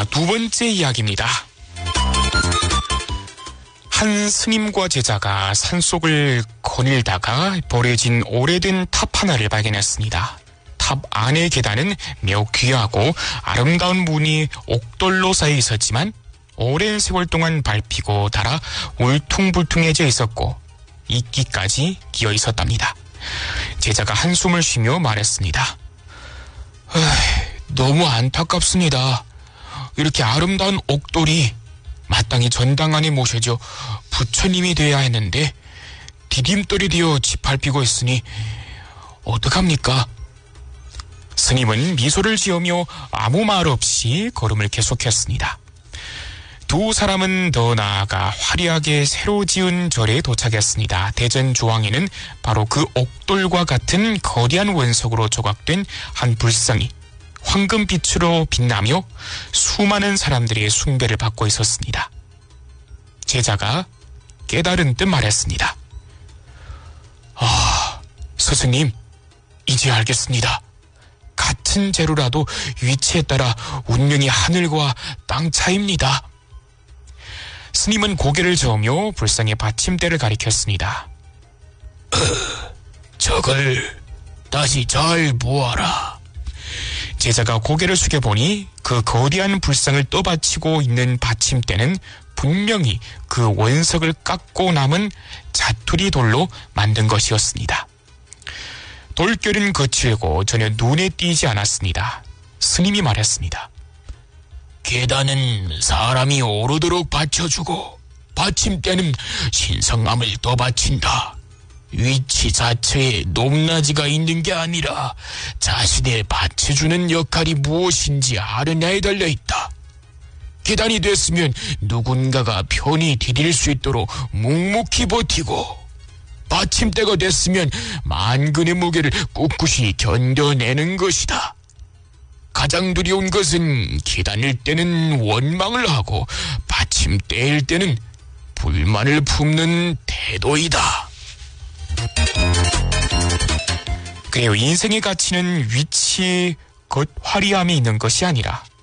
자, 두 번째 이야기입니다. 한 스님과 제자가 산속을 거닐다가 버려진 오래된 탑 하나를 발견했습니다. 탑 안의 계단은 매우 귀하고 아름다운 문이 옥돌로 쌓여 있었지만 오랜 세월 동안 밟히고 닳아 울퉁불퉁해져 있었고 이끼까지 끼어 있었답니다. 제자가 한숨을 쉬며 말했습니다. 너무 안타깝습니다. 이렇게 아름다운 옥돌이 마땅히 전당 안에 모셔져 부처님이 되어야 했는데 디딤돌이 되어 짓밟히고 있으니 어떡합니까? 스님은 미소를 지으며 아무 말 없이 걸음을 계속했습니다. 두 사람은 더 나아가 화려하게 새로 지은 절에 도착했습니다. 대전 조항에는 바로 그 옥돌과 같은 거대한 원석으로 조각된 한 불상이 황금빛으로 빛나며 수많은 사람들의 숭배를 받고 있었습니다. 제자가 깨달은 듯 말했습니다. 스승님, 이제 알겠습니다. 같은 재료라도 위치에 따라 운명이 하늘과 땅 차이입니다. 스님은 고개를 저으며 불상의 받침대를 가리켰습니다. 저걸 다시 잘 보아라. 제자가 고개를 숙여보니 그 거대한 불상을 떠받치고 있는 받침대는 분명히 그 원석을 깎고 남은 자투리 돌로 만든 것이었습니다. 돌결은 거칠고 전혀 눈에 띄지 않았습니다. 스님이 말했습니다. 계단은 사람이 오르도록 받쳐주고 받침대는 신성함을 더 받친다. 위치 자체에 높낮이가 있는 게 아니라 자신의 받쳐주는 역할이 무엇인지 아느냐에 달려있다. 계단이 됐으면 누군가가 편히 디딜 수 있도록 묵묵히 버티고 받침대가 됐으면 만근의 무게를 꿋꿋이 견뎌내는 것이다. 가장 두려운 것은 계단일 때는 원망을 하고 받침대일 때는 불만을 품는 태도이다. 그래요. 인생의 가치는 위치, 겉 화려함이 있는 것이 아니라